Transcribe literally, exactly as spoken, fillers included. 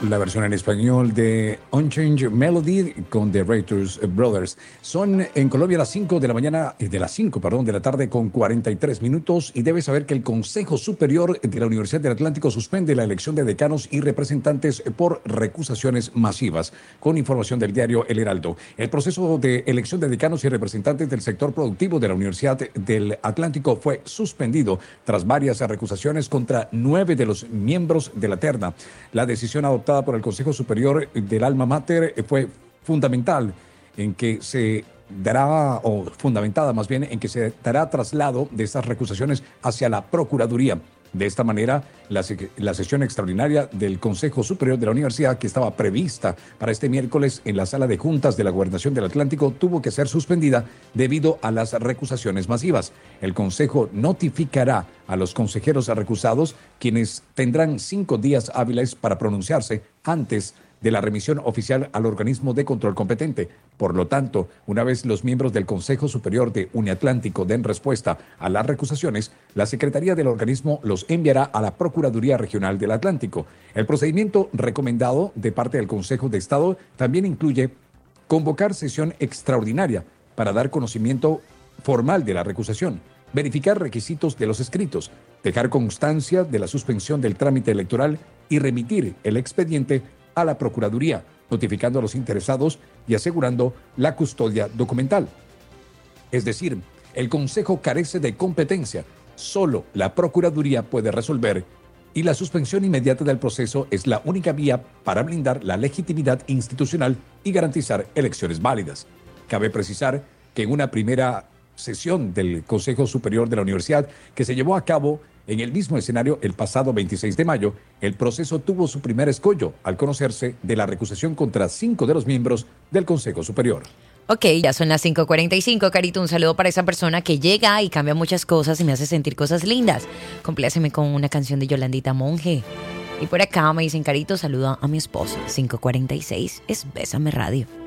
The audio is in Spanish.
la versión en español de Unchanged Melody con The Writers Brothers. Son en Colombia las cinco de la mañana, de las cinco, perdón, de la tarde con cuarenta y tres minutos, y debes saber que el Consejo Superior de la Universidad del Atlántico suspende la elección de decanos y representantes por recusaciones masivas. Con información del diario El Heraldo, el proceso de elección de decanos y representantes del sector productivo de la Universidad del Atlántico fue suspendido tras varias recusaciones contra nueve de los miembros de la terna. La decisión adoptada por el Consejo Superior del Alma Mater fue fundamental en que se dará, o fundamentada más bien, en que se dará traslado de estas recusaciones hacia la Procuraduría. De esta manera, la, la sesión extraordinaria del Consejo Superior de la Universidad, que estaba prevista para este miércoles en la sala de juntas de la Gobernación del Atlántico, tuvo que ser suspendida debido a las recusaciones masivas. El Consejo notificará a los consejeros recusados, quienes tendrán cinco días hábiles para pronunciarse antes de la remisión oficial al organismo de control competente. Por lo tanto, una vez los miembros del Consejo Superior de Uniatlántico den respuesta a las recusaciones, la Secretaría del organismo los enviará a la Procuraduría Regional del Atlántico. El procedimiento recomendado de parte del Consejo de Estado también incluye convocar sesión extraordinaria para dar conocimiento formal de la recusación, verificar requisitos de los escritos, dejar constancia de la suspensión del trámite electoral y remitir el expediente a la Procuraduría, notificando a los interesados y asegurando la custodia documental. Es decir, el Consejo carece de competencia, solo la Procuraduría puede resolver, y la suspensión inmediata del proceso es la única vía para blindar la legitimidad institucional y garantizar elecciones válidas. Cabe precisar que en una primera sesión del Consejo Superior de la Universidad, que se llevó a cabo en el mismo escenario el pasado veintiséis de mayo, el proceso tuvo su primer escollo al conocerse de la recusación contra cinco de los miembros del Consejo Superior. Ok, ya son las cinco cuarenta y cinco, Carito. Un saludo para esa persona que llega y cambia muchas cosas y me hace sentir cosas lindas. Compláceme con una canción de Yolandita Monge. Y por acá me dicen, Carito, saluda a mi esposa. cinco cuarenta y seis es Bésame Radio.